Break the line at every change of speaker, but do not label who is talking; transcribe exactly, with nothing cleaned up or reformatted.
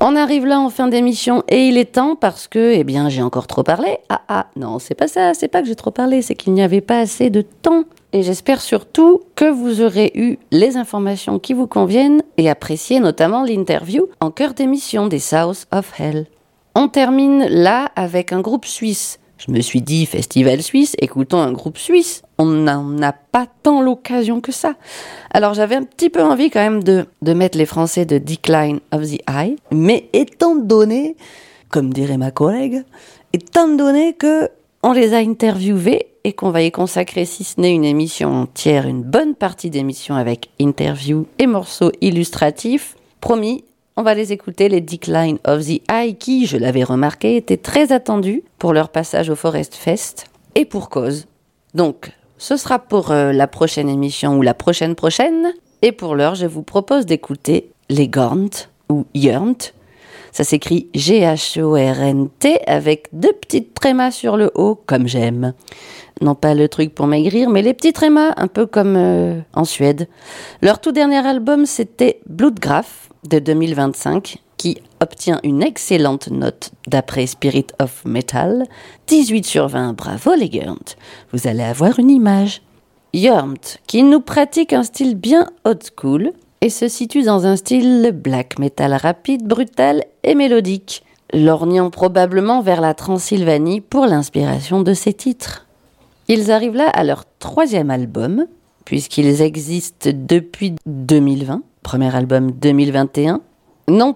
On arrive là en fin d'émission et il est temps parce que, eh bien, j'ai encore trop parlé. Ah ah, non, c'est pas ça, c'est pas que j'ai trop parlé, c'est qu'il n'y avait pas assez de temps. Et j'espère surtout que vous aurez eu les informations qui vous conviennent et apprécié notamment l'interview en cœur d'émission des South of Hell. On termine là avec un groupe suisse. Je me suis dit, festival suisse, écoutons un groupe suisse. On n'en a pas tant l'occasion que ça. Alors j'avais un petit peu envie quand même de, de mettre les Français de Decline of the Eye. Mais étant donné, comme dirait ma collègue, étant donné que on les a interviewés et qu'on va y consacrer, si ce n'est une émission entière, une bonne partie d'émission avec interviews et morceaux illustratifs, promis, on va les écouter, les Decline of the Eye, qui, je l'avais remarqué, étaient très attendus pour leur passage au Forest Fest, et pour cause. Donc, ce sera pour euh, la prochaine émission ou la prochaine prochaine, et pour l'heure, je vous propose d'écouter les Gornt, ou Jörnt. Ça s'écrit G H O R N T, avec deux petites trémas sur le haut, comme j'aime. Non pas le truc pour maigrir, mais les petits trémas, un peu comme euh, en Suède. Leur tout dernier album, c'était Blodgraf, de deux mille vingt-cinq, qui obtient une excellente note d'après Spirit of Metal, dix-huit sur vingt, bravo les Jörnt, vous allez avoir une image. Jörnt, qui nous pratique un style bien old school, et se situe dans un style black metal rapide, brutal et mélodique, lorgnant probablement vers la Transylvanie pour l'inspiration de ses titres. Ils arrivent là à leur troisième album, puisqu'ils existent depuis deux mille vingt, premier album deux mille vingt et un. Non